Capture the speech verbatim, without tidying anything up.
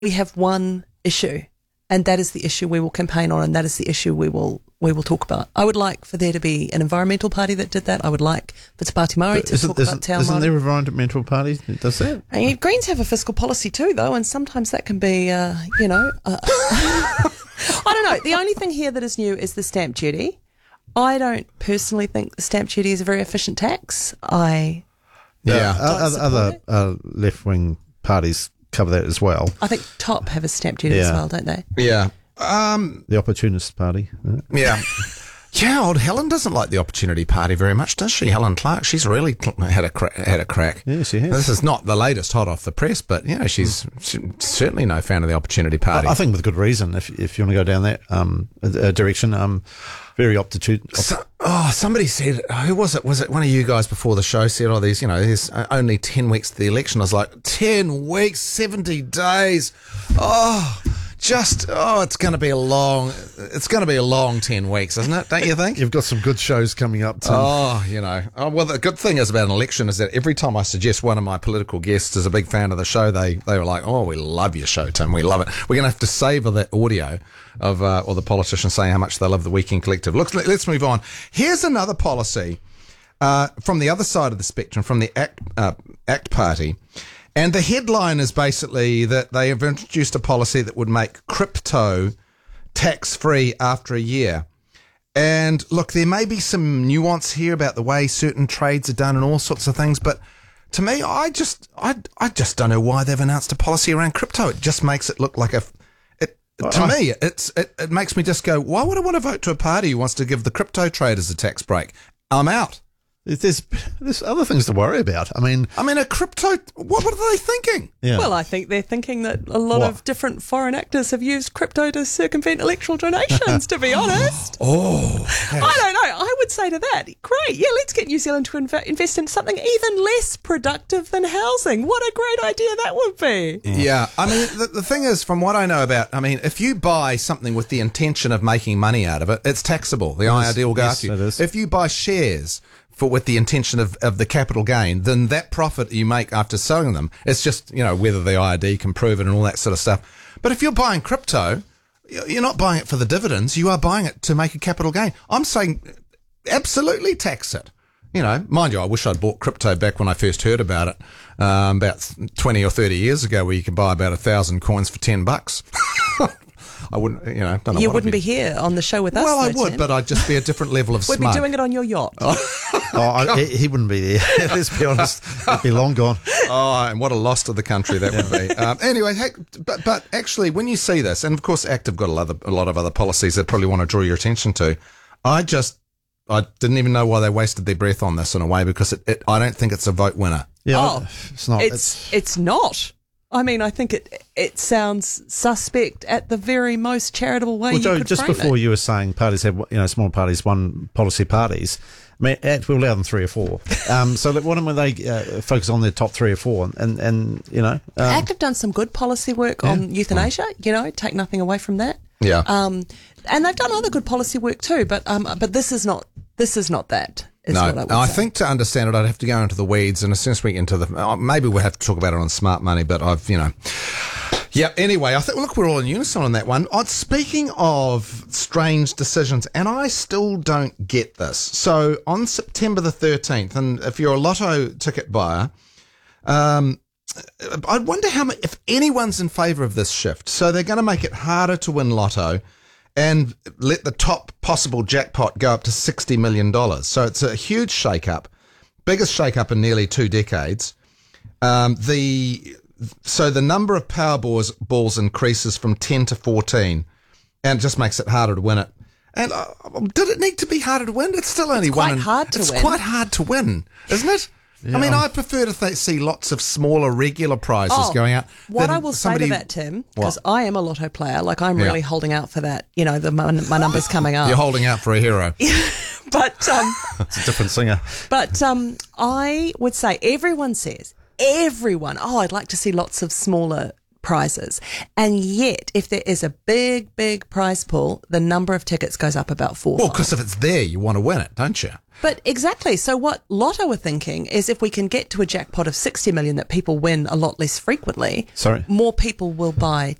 we have one issue, and that is the issue we will campaign on, and that is the issue we will we will talk about. I would like for there to be an environmental party that did that. I would like for Te Pāti Māori to isn't, talk isn't, about Te Ao Isn't Māori. there a environmental party that does that? And Greens have a fiscal policy too, though, and sometimes that can be, uh, you know... Uh, I don't know. The only thing here that is new is the stamp duty. I don't personally think the stamp duty is a very efficient tax. I... Yeah. Uh, other other uh, left-wing parties cover that as well. I think Top have a stamp duty as Yeah. well, don't they? Yeah. Um, The Opportunist Party. uh, yeah. Yeah, old Helen doesn't like the Opportunity Party very much, does she? Helen Clark, she's really had a cra- had a crack. Yeah, she has. This is not the latest hot off the press, but you know, she's she's certainly no fan of the Opportunity Party. I think with good reason, if if you want to go down that um, uh, direction. Um, very optitude. So, oh, somebody said, who was it? Was it one of you guys before the show said, oh, there's, you know, there's only ten weeks to the election. I was like, ten weeks, seventy days. Oh, just, oh, it's going to be a long, it's going to be a long ten weeks, isn't it? Don't you think? You've got some good shows coming up, Tim. Oh, you know. Oh, well, the good thing is about an election is that every time I suggest one of my political guests is a big fan of the show, they, they were like, oh, we love your show, Tim. We love it. We're going to have to savour that audio of uh, all the politicians saying how much they love the Weekend Collective. Look, let's move on. Here's another policy uh, from the other side of the spectrum, from the ACT, uh, ACT Party. And the headline is basically that they have introduced a policy that would make crypto tax-free after a year. And look, there may be some nuance here about the way certain trades are done and all sorts of things, but to me, I just, I, I just don't know why they've announced a policy around crypto. It just makes it look like a, it, to I- me, it's, it, it makes me just go, why would I want to vote to a party who wants to give the crypto traders a tax break? I'm out. There's there's other things to worry about. I mean, I mean, a crypto, what, what are they thinking? yeah. Well, I think they're thinking that a lot What? of different foreign actors have used crypto to circumvent electoral donations, to be honest. Oh, I don't know. I would say to that, great, yeah, let's get New Zealand to inv- invest in something even less productive than housing. What a great idea that would be. yeah. I mean, the, the thing is, from what I know about, I mean, if you buy something with the intention of making money out of it, it's taxable. The I R D will go Yes, after you. it is. If you buy shares for with the intention of, of the capital gain, then that profit you make after selling them, it's just, you know, whether the I R D can prove it and all that sort of stuff. But if you're buying crypto, you're not buying it for the dividends. You are buying it to make a capital gain. I'm saying absolutely tax it. You know, mind you, I wish I'd bought crypto back when I first heard about it, um, about twenty or thirty years ago, where you could buy about a thousand coins for ten bucks. I wouldn't, you know, don't know You what I'd wouldn't be here on the show with us. Well, I though, would, Tim. but I'd just be a different level of We'd smart. be doing it on your yacht. oh, I, he, he wouldn't be there. Let's be honest. He'd be long gone. Oh, and what a loss to the country that would be. Um, anyway, heck, but but actually, when you see this, and of course, ACT have got a lot of, a lot of other policies that probably want to draw your attention to. I just, I didn't even know why they wasted their breath on this in a way, because it, it I don't think it's a vote winner. Yeah, Oh, it's not. It's it's not. I mean, I think it it sounds suspect at the very most charitable way Well, you Joe, could just frame before it. you were saying parties have, you know, small parties, one policy parties. I mean, ACT will allow them three or four. Um, so that, why don't they uh, focus on their top three or four? And, and you know, um, ACT have done some good policy work on euthanasia. You know, take nothing away from that. Yeah. Um, and they've done other good policy work too. But um, but this is not this is not that. Is No, what I, would I say. think to understand it, I'd have to go into the weeds, and as soon as we get into the, oh, maybe we'll have to talk about it on Smart Money. But I've, you know, yeah. Anyway, I think look, we're all in unison on that one. Oh, speaking of strange decisions, and I still don't get this. So on September the thirteenth, and if you're a lotto ticket buyer, um, I wonder how much, if anyone's in favour of this shift. So they're going to make it harder to win lotto and let the top possible jackpot go up to sixty million dollars. So it's a huge shake-up, biggest shake-up in nearly two decades. Um, the So the number of Powerballs balls increases from ten to fourteen, and it just makes it harder to win it. And uh, did it need to be harder to win? It's still only It's one. quite in- hard to it's win. quite hard to win, isn't it? I mean, I prefer to th- see lots of smaller regular prizes Oh, going out. What than I will somebody- say to that, Tim, because What? I am a lotto player, like I'm Yeah. really holding out for that. You know, the my, my number's coming up. You're holding out for a hero. But um, it's a different singer. but um, I would say everyone says everyone. Oh, I'd like to see lots of smaller prizes. And yet, if there is a big, big prize pool, the number of tickets goes up about four. Well, because if it's there, you want to win it, don't you? But exactly. So what Lotto are thinking is if we can get to a jackpot of sixty million that people win a lot less frequently, Sorry? more people will buy